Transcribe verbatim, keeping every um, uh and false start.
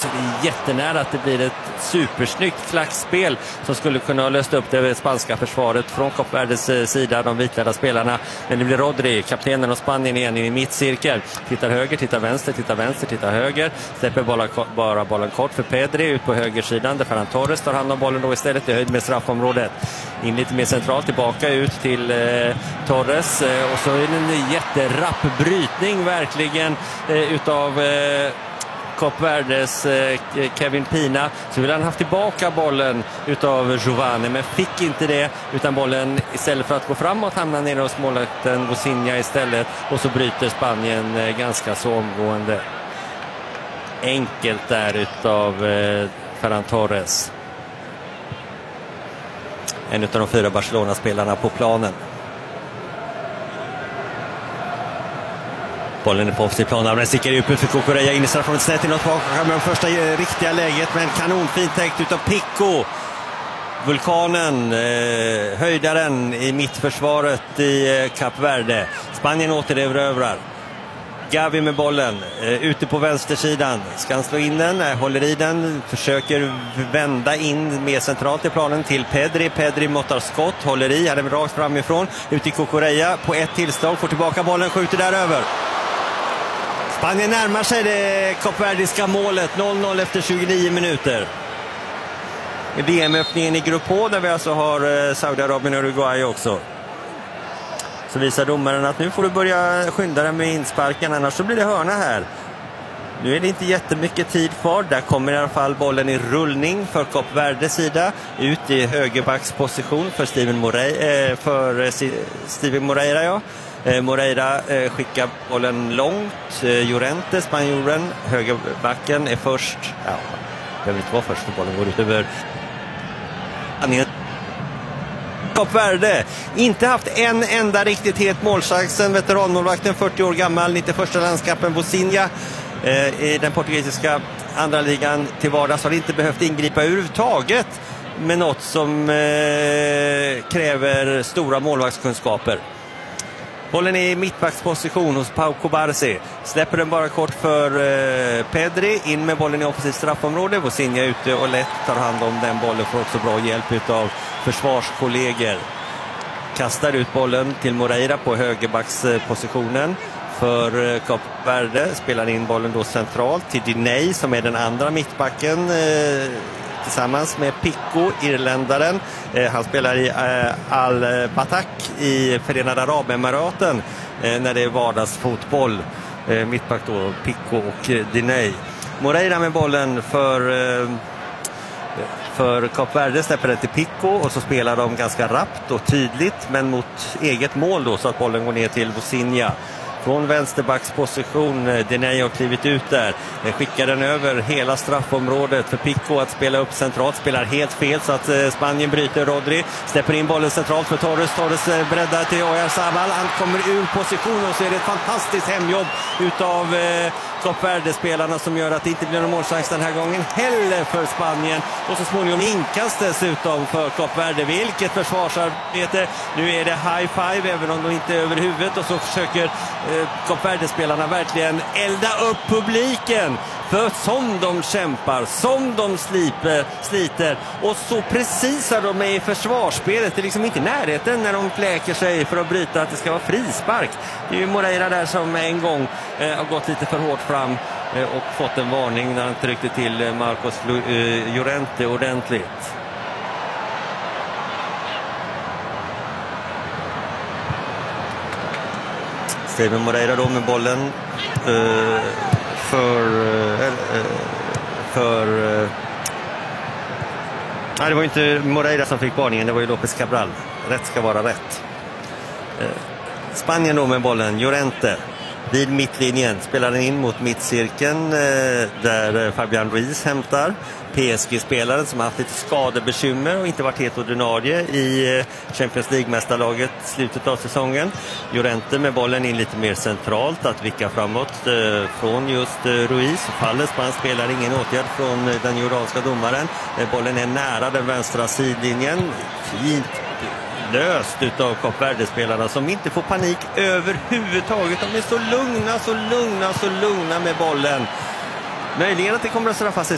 så det är jättenära att det blir ett supersnyggt klackspel som skulle kunna ha löst upp det spanska försvaret från Kap Verdes sida, de vitklädda spelarna. Men det blir Rodri, kaptenen av Spanien, igen i mittcirkel. Tittar höger, tittar vänster, tittar vänster, tittar höger. Släpper bara, bara bollen kort för Pedri ut på högersidan där Ferran Torres tar hand om bollen då istället i höjd med straffområdet. In lite mer centralt, tillbaka ut till eh, Torres eh, och så är det en jätterapp brytning verkligen eh, utav eh, Kap Verdes eh, Kevin Pina. Så vill han haft tillbaka bollen utav Giovane, men fick inte det, utan bollen istället för att gå framåt hamnar nere hos målvakten Vozinha istället, och så bryter Spanien eh, ganska så omgående. Enkelt där utav eh, Ferran Torres. En av de fyra Barcelona-spelarna på planen. Bollen är på offside planen. Den sticker upp för Cucurella in i straffområdet snett i något bak. Med det första riktiga läget, men kanonfint täckt utav Pico. Vulkanen, eh, höjdaren i mittförsvaret i eh, Kap Verde. Spanien återerövrar. Gavi med bollen, eh, ute på vänstersidan. Ska han slå in den? Eh, håller i den. Försöker vända in mer centralt i planen till Pedri. Pedri måttar skott, håller i. Hade rakt framifrån. Ut i Cucurella på ett tillslag. Får tillbaka bollen, skjuter där över. Spanien närmar sig det kapverdiska målet. noll noll efter tjugonio minuter. I V M-öppningen i grupp H, där vi alltså har eh, Saudiarabien och Uruguay också. Så visar domaren att nu får du börja skynda dig med insparken, annars så blir det hörna här. Nu är det inte jättemycket tid kvar. Där kommer i alla fall bollen i rullning för Kap Verdes sida. Ut i högerbacksposition för Steven Moreira, för eh, Steven Moreira ja. Eh, Moreira eh, skickar bollen långt. Eh, Llorente, spanjoren, högerbacken är först. Ja, behöver inte vara först för bollen går ut över. Kap Verde inte haft en enda riktigt het målchans sen veteranmålvakten fyrtio år gammal, nittioförsta landskampen Vozinha eh, i den portugisiska andra ligan till vardags, har inte behövt ingripa överhuvudtaget med något som eh, kräver stora målvaktskunskaper. Bollen är i mittbacksposition hos Pau Cubarsí. Släpper den bara kort för eh, Pedri. In med bollen i offensivt straffområde. Vozinha ute och lätt tar hand om den bollen. Får också bra hjälp av försvarskollegor. Kastar ut bollen till Moreira på högerbackspositionen för eh, Kap Verde. Spelar in bollen då centralt till Diney som är den andra mittbacken. Eh, tillsammans med Pico, irländaren. Eh, han spelar i eh, Al-Batak i Förenade Arabemiraten eh, när det är vardagsfotboll. Eh, mittback då, Pico och eh, Diney. Moreira med bollen för eh, för Kap Verde, släpper det till Pico och så spelar de ganska rappt och tydligt, men mot eget mål då, så att bollen går ner till Vozinha. Från vänsterbacksposition, Diney har klivit ut där. Skickar den över hela straffområdet för Pico att spela upp centralt. Spelar helt fel så att Spanien bryter. Rodri släpper in bollen centralt för Torres. Torres breddar till Oyarzabal. Han kommer ur position och så är det ett fantastiskt hemjobb utav eh, Kap Verde-spelarna som gör att det inte blir någon målchans den här gången heller för Spanien. Och så småningom inkast dessutom för Kap Verde. Vilket försvarsarbete. Nu är det high five även om de inte är över huvudet, och så försöker eh, Kap Verde-spelarna verkligen elda upp publiken. För som de kämpar, som de sliper, sliter, och så precisa de är i försvarsspelet. Det är liksom inte i närheten när de fläker sig för att bryta att det ska vara frispark. Det är ju Moreira där som en gång eh, har gått lite för hårt fram eh, och fått en varning när han tryckte till Marcos eh, Llorente ordentligt. Steven Moreira då med bollen eh, för eh, för eh, nej, det var inte Moreira som fick varningen, det var ju Lopez Cabral. Rätt ska vara rätt. eh, Spanien då med bollen, Llorente vid mittlinjen, spelar den in mot mittcirkeln eh, där Fabian Ruiz hämtar. P S G-spelaren som har haft lite skadebekymmer och inte varit helt ordinarie i Champions League-mästarlaget slutet av säsongen. Llorente med bollen in lite mer centralt att vicka framåt eh, från just eh, Ruiz. Faller spansk spelare, ingen åtgärd från eh, den jordanska domaren. Eh, bollen är nära den vänstra sidlinjen. Fint löst utav Kap Verde-spelarna som inte får panik överhuvudtaget. De är så lugna, så lugna, så lugna med bollen. Möjligen att det kommer att straffa sig